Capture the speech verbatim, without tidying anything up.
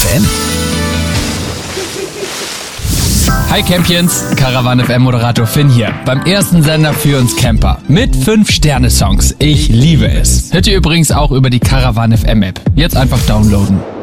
F M. Hi Campions, Caravan F M Moderator Finn hier. Beim ersten Sender für uns Camper. Mit fünf Sterne Songs. Ich liebe es. Hört ihr übrigens auch über die Caravan F M App. Jetzt einfach downloaden.